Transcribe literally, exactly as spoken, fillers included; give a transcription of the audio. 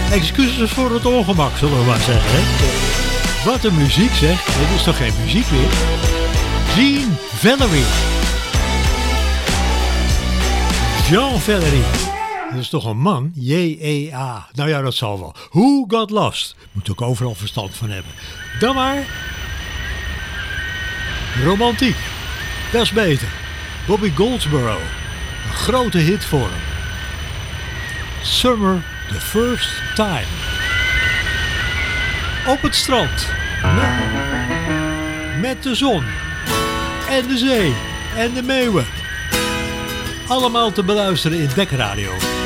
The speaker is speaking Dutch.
Excuses voor het ongemak, zullen we maar zeggen. Hè? Wat een muziek zeg. Dit is toch geen muziek meer? Gene Valerie. Jean Valerie. Dat is toch een man? J E A. Nou ja, dat zal wel. Who Got Lost. Moet ook overal verstand van hebben. Dan maar. Romantiek. Dat is beter. Bobby Goldsboro. Een grote hit voor hem. Summer the First Time. Op het strand. Met, met de zon. En de zee. En de meeuwen. Allemaal te beluisteren in Dek Radio.